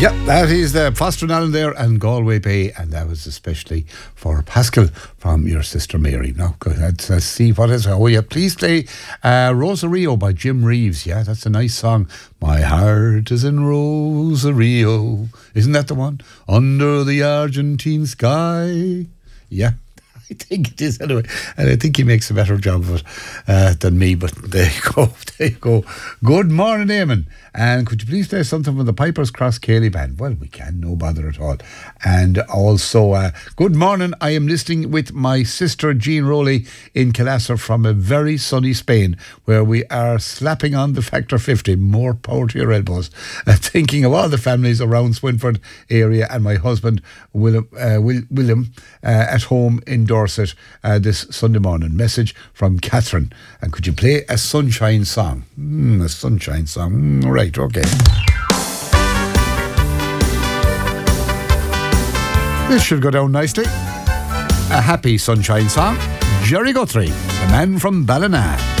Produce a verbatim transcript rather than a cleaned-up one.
Yep, that is the Foster Allen there and Galway Bay, and that was especially for Pascal from your sister Mary. Now, go ahead, let's see what is. Oh, yeah, please play uh, Rosario by Jim Reeves. Yeah, that's a nice song. My heart is in Rosario. Isn't that the one? Under the Argentine sky. Yeah. I think it is anyway, and I think he makes a better job of it uh, than me, but there you go, there you go. Good morning, Eamon, and could you please play something from the Pipers Cross Cayley Band? Well, we can, no bother at all. And also, uh, good morning, I am listening with my sister Jean Rowley in Calasser from a very sunny Spain, where we are slapping on the Factor fifty, more power to your elbows, uh, thinking of all the families around Swinford area and my husband William, uh, Will, William uh, at home in Dorset uh, this Sunday morning. Message from Catherine. And could you play a sunshine song? Mm, a sunshine song. Mm, right, okay. This should go down nicely. A happy sunshine song. Jerry Guthrie, the man from Ballina.